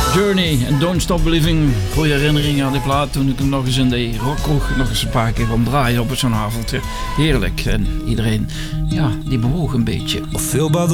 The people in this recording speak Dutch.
Journey en Don't Stop Believing. Goeie herinneringen aan die plaat toen ik hem nog eens in de rockkroeg nog eens een paar keer kon draaien op zo'n avondje. Heerlijk. En iedereen, ja, die bewoog een beetje.